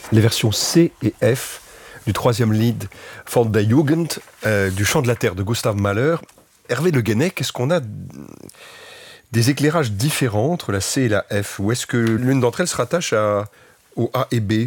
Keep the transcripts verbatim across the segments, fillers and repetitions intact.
les versions C et F du troisième lied Von der Jugend, euh, du Chant de la Terre de Gustav Mahler. Hervé Le Guenec, est-ce qu'on a des éclairages différents entre la C et la F, ou est-ce que l'une d'entre elles se rattache à, au A et B?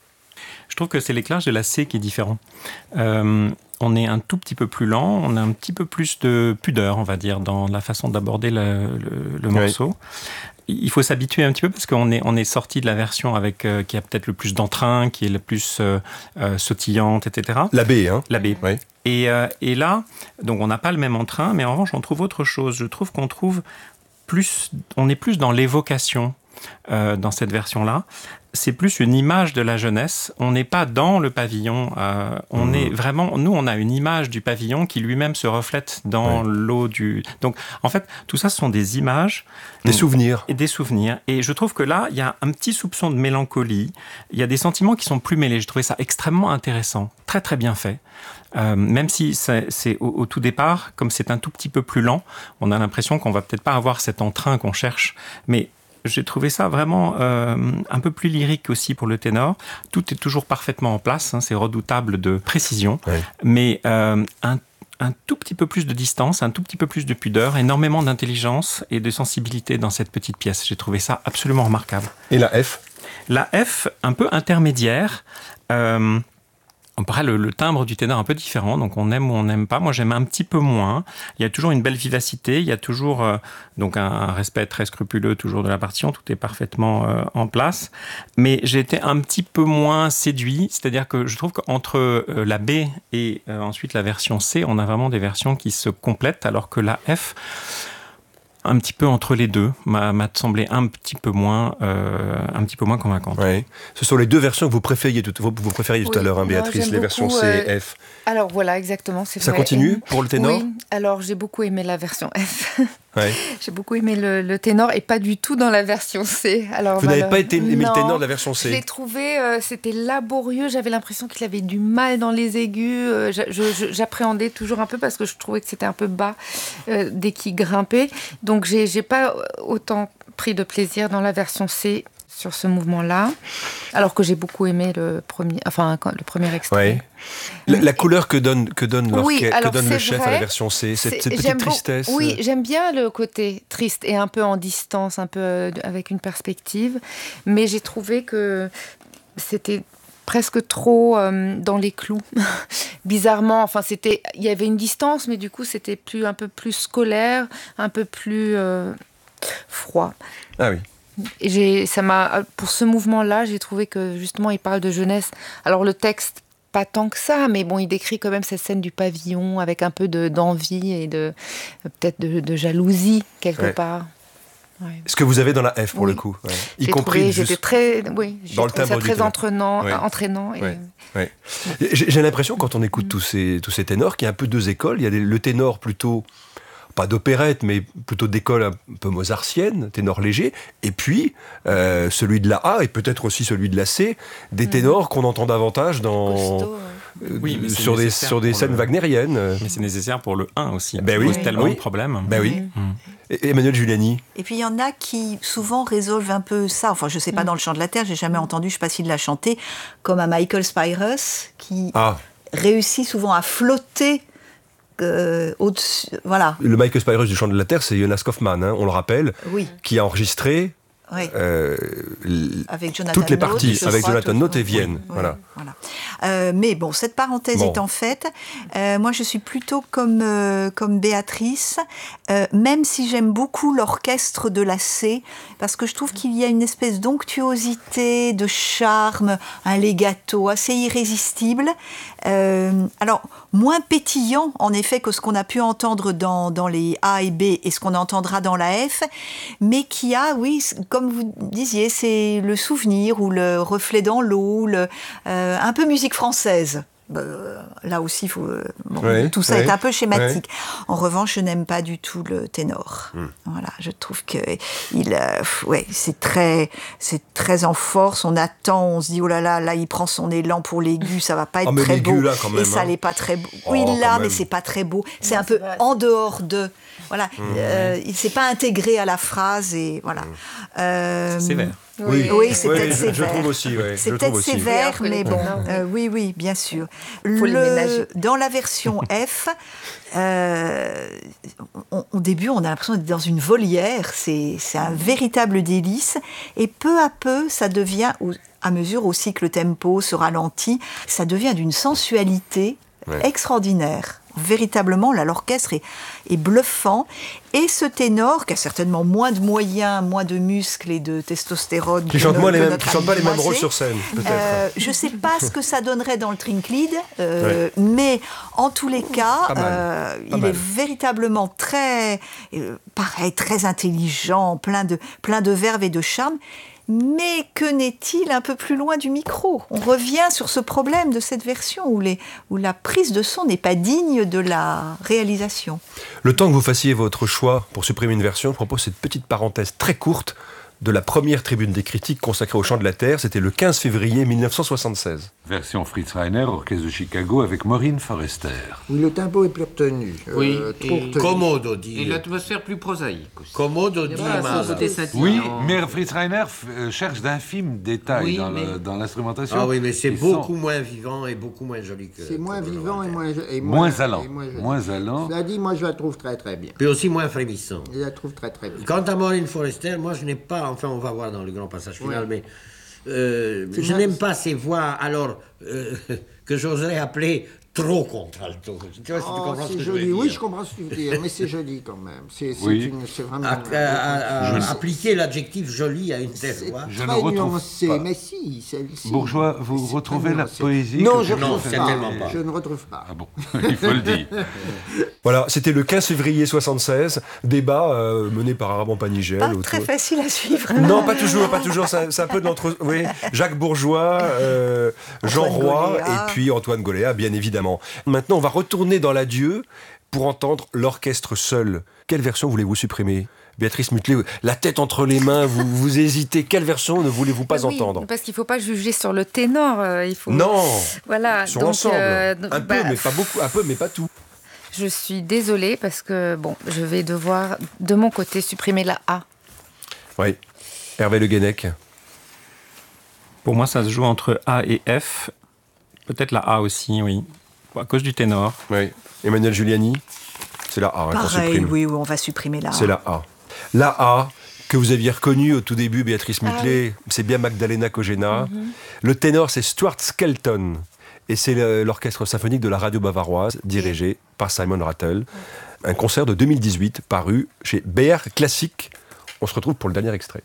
Je trouve que c'est l'éclairage de la C qui est différent. Euh, on est un tout petit peu plus lent, on a un petit peu plus de pudeur, on va dire, dans la façon d'aborder le, le, le morceau. Oui. Il faut s'habituer un petit peu parce qu'on est, on est sorti de la version avec, euh, qui a peut-être le plus d'entrain, qui est le plus euh, euh, sautillante, et cetera. La B, hein? La B. Oui. Et, euh, et là, donc on n'a pas le même entrain, mais en revanche, on trouve autre chose. Je trouve qu'on trouve plus, on est plus dans l'évocation euh, dans cette version-là. C'est plus une image de la jeunesse. On n'est pas dans le pavillon. Euh, on mmh. est vraiment, nous, on a une image du pavillon qui lui-même se reflète dans ouais. l'eau du. Donc, en fait, tout ça, ce sont des images, des souvenirs, et des souvenirs. Et je trouve que là, il y a un petit soupçon de mélancolie. Il y a des sentiments qui sont plus mêlés. Je trouvais ça extrêmement intéressant, très très bien fait. Euh, même si c'est, c'est au, au tout départ, comme c'est un tout petit peu plus lent, on a l'impression qu'on va peut-être pas avoir cet entrain qu'on cherche, mais j'ai trouvé ça vraiment euh, un peu plus lyrique aussi pour le ténor. Tout est toujours parfaitement en place, hein, c'est redoutable de précision, oui. mais euh, un, un tout petit peu plus de distance, un tout petit peu plus de pudeur, énormément d'intelligence et de sensibilité dans cette petite pièce. J'ai trouvé ça absolument remarquable. Et la F? La F, un peu intermédiaire. Euh, On paraît le, le timbre du ténor un peu différent, donc on aime ou on n'aime pas. Moi, j'aime un petit peu moins. Il y a toujours une belle vivacité, il y a toujours euh, donc un, un respect très scrupuleux toujours de la partition, tout est parfaitement euh, en place. Mais j'ai été un petit peu moins séduit, c'est-à-dire que je trouve qu'entre euh, la B et euh, ensuite la version C, on a vraiment des versions qui se complètent, alors que la F, un petit peu entre les deux, m'a, m'a semblé un petit peu moins, euh, un petit peu moins convaincante. Ouais. Ce sont les deux versions que vous préfériez tout, vous, vous préfériez oui, tout à l'heure, hein, Béatrice, non, les versions beaucoup, C euh, et F. Alors voilà, exactement, c'est Ça vrai. continue pour le ténor? Oui, alors j'ai beaucoup aimé la version F. Ouais. J'ai beaucoup aimé le, le ténor et pas du tout dans la version C. Alors, vous bah, n'avez le... pas été aimé non, le ténor de la version C? Je l'ai trouvé, euh, c'était laborieux. J'avais l'impression qu'il avait du mal dans les aigus. Euh, je, je, j'appréhendais toujours un peu parce que je trouvais que c'était un peu bas euh, dès qu'il grimpait. Donc j'ai, j'ai pas autant pris de plaisir dans la version C sur ce mouvement-là, alors que j'ai beaucoup aimé le premier, enfin le premier extrait. Ouais. La, la couleur que donne que donne, oui, que donne le chef vrai, à la version C, cette, c'est, cette petite j'aime tristesse. Beau, oui, j'aime bien le côté triste et un peu en distance, un peu euh, avec une perspective, mais j'ai trouvé que c'était presque trop euh, dans les clous. Bizarrement, enfin c'était, il y avait une distance, mais du coup c'était plus un peu plus scolaire, un peu plus euh, froid. Ah oui. Et j'ai, ça m'a, pour ce mouvement-là, j'ai trouvé que justement il parle de jeunesse. Alors le texte, pas tant que ça, mais bon, il décrit quand même cette scène du pavillon avec un peu de, d'envie et de peut-être de, de jalousie quelque ouais. part. Ouais. Ce que vous avez dans la F pour oui. le coup, ouais. y j'ai compris trouvé, juste j'étais très, oui, j'ai dans le trouvé ça timbre très entraînant, ouais. entraînant. Et... Ouais. Ouais. J'ai, j'ai l'impression quand on écoute mmh. tous ces tous ces ténors qu'il y a un peu deux écoles. Il y a des, le ténor plutôt pas d'opérette, mais plutôt d'école un peu mozartienne, ténor léger, et puis euh, celui de la A, et peut-être aussi celui de la C, des ténors mmh. qu'on entend davantage dans, Costaud, ouais. euh, oui, sur des, sur des scènes le... wagnériennes. Mais c'est nécessaire pour le un aussi, ben ça oui. pose oui. tellement oui. de problèmes. Ben oui. Mmh. Et Emmanuelle Giuliani. Et puis il y en a qui souvent résolvent un peu ça, enfin je ne sais pas mmh. dans le Chant de la Terre, j'ai jamais entendu, je ne sais pas s'il l'a chanté, comme à Michael Spyros, qui ah. réussit souvent à flotter Euh, voilà. Le Michael Spyros du Chant de la Terre, c'est Jonas Kaufmann, hein, on le rappelle, oui. qui a enregistré oui. euh, avec toutes les parties, Note, avec crois, Jonathan Note et Vienne. Oui, voilà. voilà. Euh, mais bon, cette parenthèse bon. étant faite, euh, moi je suis plutôt comme, euh, comme Béatrice, euh, même si j'aime beaucoup l'orchestre de la C, parce que je trouve qu'il y a une espèce d'onctuosité, de charme, un legato assez irrésistible. Euh, alors, moins pétillant, en effet, que ce qu'on a pu entendre dans, dans les A et B et ce qu'on entendra dans la F, mais qui a, oui, comme vous disiez, c'est le souvenir ou le reflet dans l'eau, le, euh, un peu musique française. Euh, là aussi, faut, euh, bon, oui, tout ça oui, est un peu schématique. Oui. En revanche, je n'aime pas du tout le ténor. Mm. Voilà, je trouve que il, euh, ouais, c'est très, c'est très en force. On attend, on se dit oh là là, là il prend son élan pour l'aigu, ça va pas être oh, très beau. Là, même, et ça hein. n'est pas très beau. Oh, oui, là, mais c'est pas très beau. C'est non, un peu c'est en dehors de. Voilà, mm. euh, il s'est pas intégré à la phrase et voilà. Mm. Euh, c'est sévère. Oui, oui c'est oui, peut-être je, sévère. Je trouve aussi, ouais, c'est je peut-être trouve sévère, aussi. mais bon, Oui. euh, oui, oui, bien sûr. Faut les ménager. Dans la version F, euh, on, au début, on a l'impression d'être dans une volière. C'est, c'est un véritable délice. Et peu à peu, ça devient, à mesure aussi que le tempo se ralentit, ça devient d'une sensualité ouais. extraordinaire. Véritablement, là, l'orchestre est, est bluffant. Et ce ténor, qui a certainement moins de moyens, moins de muscles et de testostérone... Qui ne chante, les mêmes, qui chante pas les mêmes rôles sur scène, peut-être. Euh, je ne sais pas ce que ça donnerait dans le Trinklied, euh, ouais. mais en tous les cas, euh, il mal. est véritablement très, euh, pareil, très intelligent, plein de, plein de verve et de charme. Mais que n'est-il un peu plus loin du micro ? On revient sur ce problème de cette version où, les, où la prise de son n'est pas digne de la réalisation. Le temps que vous fassiez votre choix pour supprimer une version, je propose cette petite parenthèse très courte de la première tribune des critiques consacrée au chant de la terre. C'était le quinze février mille neuf cent soixante-seize. Version Fritz Reiner, orchestre de Chicago, avec Maureen Forrester. Oui, le tempo est plus retenu. Oui, euh, et, trop retenu. Commode, on dit. Et l'atmosphère plus prosaïque aussi. Commode, on dit. Oui, mais Fritz Reiner f- cherche d'infimes détails oui, dans, mais... le, dans l'instrumentation. Ah oui, mais c'est beaucoup sont... moins vivant et beaucoup moins joli que... C'est moins vivant et moins... Et moins, moins allant. Et moins, moins allant. Cela dit, moi je la trouve très très bien. Puis aussi moins frémissant. Je la trouve très très bien. Quant à Maureen Forester, moi je n'ai pas... Enfin, on va voir dans le grand passage final, oui. mais euh, je n'aime pas ces voix, alors, euh, que j'oserais appeler trop contralto. Tu vois, si oh, tu comprends c'est ce que joli. je veux dire. Oui, je comprends ce que tu veux dire, mais c'est joli quand même. C'est, c'est, oui. une, c'est vraiment... À, à, à, à appliquer l'adjectif joli à une telle voix. Je ne retrouve nuancé, pas. Mais si, celle-ci. Bourgeois, vous c'est retrouvez la poésie Non, je ne non, retrouve pas. pas. Je ne retrouve pas. Ah bon, il faut le dire. Voilà, c'était le quinze février soixante-seize, débat euh, mené par Armand Panigel. Pas autour... très facile à suivre. Non, pas toujours, pas toujours. C'est, c'est un peu de l'entre... Oui, Jacques Bourgeois, euh, Jean Roy Goléa. Et puis Antoine Goléa, bien évidemment. Maintenant, on va retourner dans l'adieu pour entendre l'orchestre seul. Quelle version voulez-vous supprimer ? Béatrice Mutley, la tête entre les mains, vous, vous hésitez. Quelle version ne voulez-vous pas oui, entendre ? Parce qu'il ne faut pas juger sur le ténor. Euh, il faut... Non, voilà, sur donc, l'ensemble. Euh, un bah, peu, mais pas beaucoup. Un peu, mais pas tout. Je suis désolée parce que bon, je vais devoir, de mon côté, supprimer la A. Oui. Hervé Le Guenec. Pour moi, ça se joue entre A et F. Peut-être la A aussi, oui. À cause du ténor. Oui. Emmanuel Giuliani, c'est la A. Hein, pareil, oui, oui, on va supprimer la A. C'est la A. La A, que vous aviez reconnue au tout début, Béatrice Mutley, ah, oui. c'est bien Magdalena Kogena. Mm-hmm. Le ténor, c'est Stuart Skelton. Et c'est l'orchestre symphonique de la radio bavaroise, dirigé oui. par Simon Rattle. Un concert de deux mille dix-huit, paru chez B R Classique. On se retrouve pour le dernier extrait.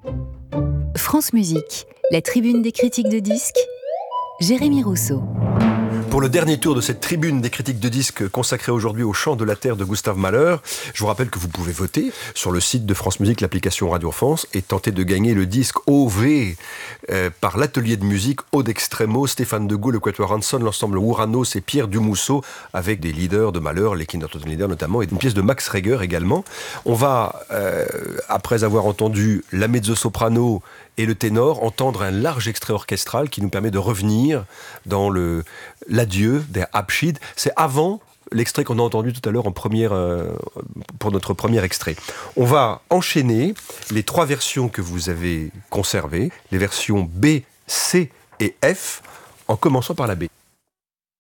France Musique, la tribune des critiques de disques, Jérémy Rousseau. Pour le dernier tour de cette tribune des critiques de disques consacrée aujourd'hui au chant de la terre de Gustave Mahler, je vous rappelle que vous pouvez voter sur le site de France Musique, l'application Radio France, et tenter de gagner le disque O V euh, par l'atelier de musique Ode Extremo, Stéphane Degault, le Quatuor Hanson, l'ensemble Ouranos et Pierre Dumousseau, avec des leaders de Mahler, les Kindertoten Lieder notamment, et une pièce de Max Reger également. On va, euh, après avoir entendu la mezzo-soprano et le ténor, entendre un large extrait orchestral qui nous permet de revenir dans le, l'adieu des Abschied. C'est avant l'extrait qu'on a entendu tout à l'heure en première, euh, pour notre premier extrait. On va enchaîner les trois versions que vous avez conservées, les versions B, C et F, en commençant par la B.